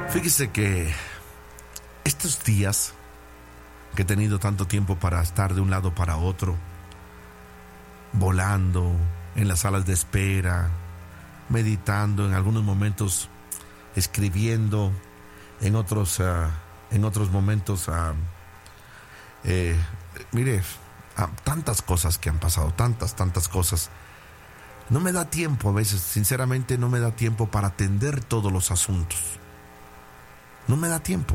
Fíjese que estos días que he tenido tanto tiempo para estar de un lado para otro, volando en las salas de espera, meditando, en algunos momentos escribiendo, en otros momentos, tantas cosas que han pasado, tantas cosas. No me da tiempo a veces, sinceramente no me da tiempo para atender todos los asuntos. No me da tiempo.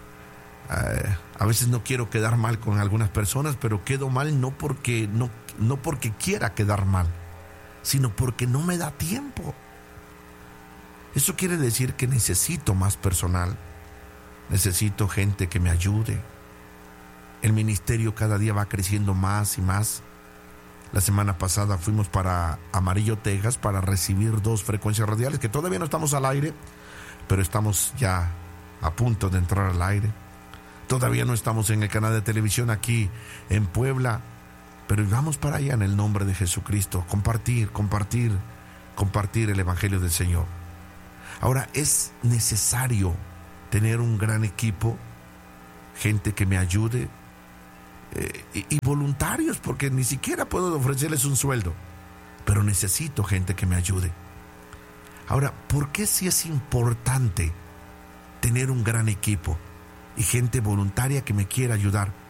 A veces no quiero quedar mal con algunas personas, pero quedo mal no porque quiera quedar mal, sino porque no me da tiempo. Eso quiere decir que necesito más personal, necesito gente que me ayude. El ministerio cada día va creciendo más y más. La semana pasada fuimos para Amarillo, Texas, para recibir 2 frecuencias radiales, que todavía no estamos al aire, pero estamos ya a punto de entrar al aire. Todavía no estamos en el canal de televisión aquí en Puebla, pero vamos para allá en el nombre de Jesucristo. Compartir el Evangelio del Señor. Ahora, es necesario tener un gran equipo, gente que me ayude, y voluntarios, porque ni siquiera puedo ofrecerles un sueldo, pero necesito gente que me ayude. Ahora, ¿por qué sí es importante tener un gran equipo y gente voluntaria que me quiera ayudar?